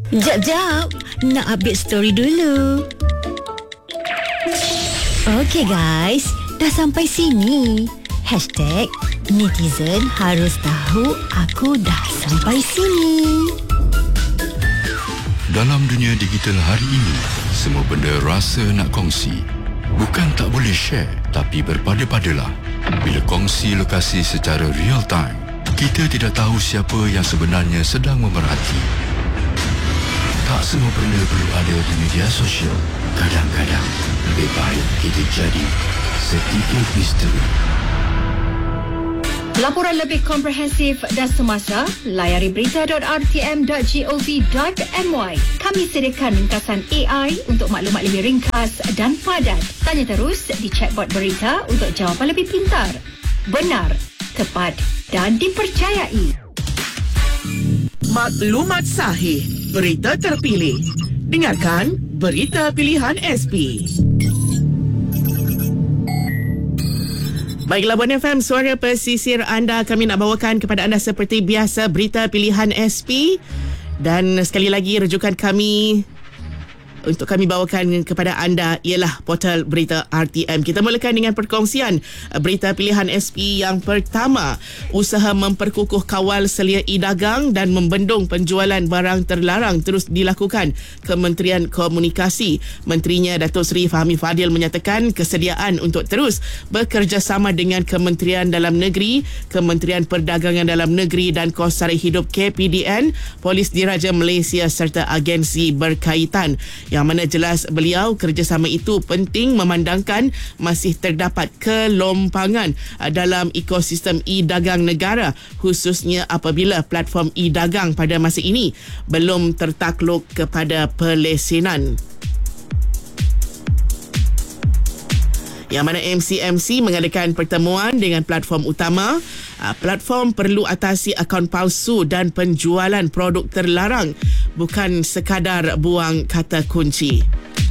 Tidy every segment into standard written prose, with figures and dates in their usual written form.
Jap, nak update story dulu. Okey guys, dah sampai sini. #netizen harus tahu aku dah sampai sini. Dalam dunia digital hari ini, semua benda rasa nak kongsi. Bukan tak boleh share, tapi berpada-padalah. Bila kongsi lokasi secara real time, kita tidak tahu siapa yang sebenarnya sedang memerhati. Tak semua benda perlu ada di media sosial. Kadang-kadang, lebih baik kita jadi sedikit misteri. Laporan lebih komprehensif dan semasa, layari berita.rtm.gov.my. Kami sediakan ringkasan AI untuk maklumat lebih ringkas dan padat. Tanya terus di chatbot berita untuk jawapan lebih pintar, benar, tepat dan dipercayai. Maklumat sahih, berita terpilih. Dengarkan Berita Pilihan SP. Baiklah, Buan FM, suara pesisir anda. Kami nak bawakan kepada anda seperti biasa Berita Pilihan SP. Dan sekali lagi, rujukan kami untuk kami bawakan kepada anda ialah portal berita RTM. Kita mulakan dengan perkongsian berita pilihan SP yang pertama. Usaha memperkukuh kawal selia e-dagang dan membendung penjualan barang terlarang terus dilakukan Kementerian Komunikasi. Menterinya Datuk Seri Fahmi Fadil menyatakan kesediaan untuk terus bekerjasama dengan Kementerian Dalam Negeri, Kementerian Perdagangan Dalam Negeri dan Kos Sara Hidup KPDN, Polis Diraja Malaysia serta agensi berkaitan. Yang mana jelas beliau kerjasama itu penting memandangkan masih terdapat kelompangan dalam ekosistem e-dagang negara, khususnya apabila platform e-dagang pada masa ini belum tertakluk kepada pelesenan. Yang mana MCMC mengadakan pertemuan dengan platform utama. Platform perlu atasi akaun palsu dan penjualan produk terlarang, bukan sekadar buang kata kunci.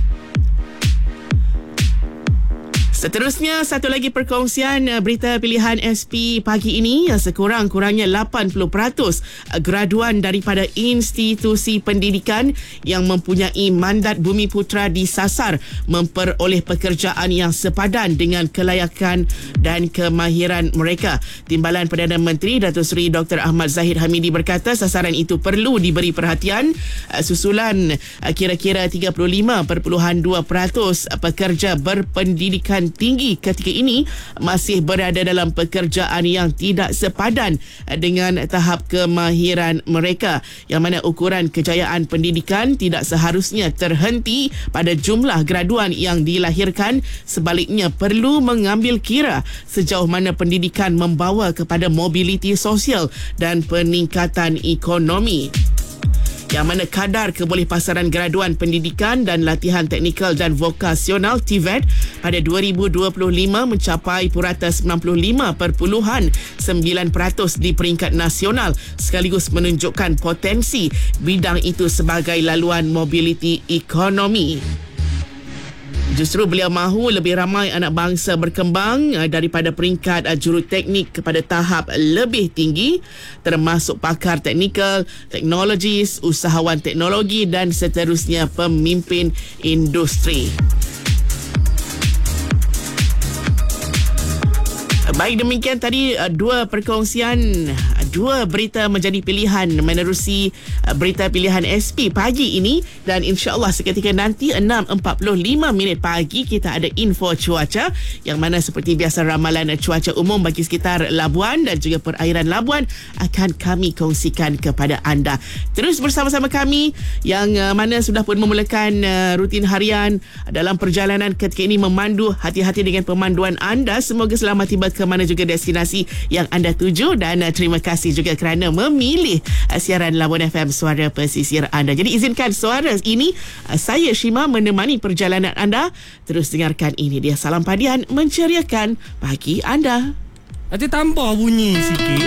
Seterusnya, satu lagi perkongsian berita pilihan SP pagi ini. Sekurang-kurangnya 80% graduan daripada institusi pendidikan yang mempunyai mandat Bumi Putra disasar memperoleh pekerjaan yang sepadan dengan kelayakan dan kemahiran mereka. Timbalan Perdana Menteri Datuk Seri Dr. Ahmad Zahid Hamidi berkata sasaran itu perlu diberi perhatian susulan kira-kira 35.2% pekerja berpendidikan tinggi ketika ini masih berada dalam pekerjaan yang tidak sepadan dengan tahap kemahiran mereka, yang mana ukuran kejayaan pendidikan tidak seharusnya terhenti pada jumlah graduan yang dilahirkan, sebaliknya perlu mengambil kira sejauh mana pendidikan membawa kepada mobiliti sosial dan peningkatan ekonomi. Yang mana kadar kebolehpasaran graduan pendidikan dan latihan teknikal dan vokasional TVET pada 2025 mencapai purata 95.9% di peringkat nasional, sekaligus menunjukkan potensi bidang itu sebagai laluan mobiliti ekonomi. Justru beliau mahu lebih ramai anak bangsa berkembang daripada peringkat juruteknik kepada tahap lebih tinggi, termasuk pakar teknikal, teknologis, usahawan teknologi dan seterusnya pemimpin industri. Baik, demikian tadi dua perkongsian, dua berita menjadi pilihan menerusi berita pilihan SP pagi ini. Dan insya-Allah seketika nanti 6.45 pagi kita ada info cuaca, yang mana seperti biasa ramalan cuaca umum bagi sekitar Labuan dan juga perairan Labuan akan kami kongsikan kepada anda. Terus bersama-sama kami yang mana sudah pun memulakan rutin harian dalam perjalanan ketika ini, memandu hati-hati dengan pemanduan anda. Semoga selamat tiba ke mana juga destinasi yang anda tuju, dan terima kasih juga kerana memilih siaran Labuan FM, suara pesisir anda. Jadi izinkan suara ini saya Shima menemani perjalanan anda. Terus dengarkan, ini dia Salam Padian menceriakan pagi anda. Nanti tambah bunyi sikit.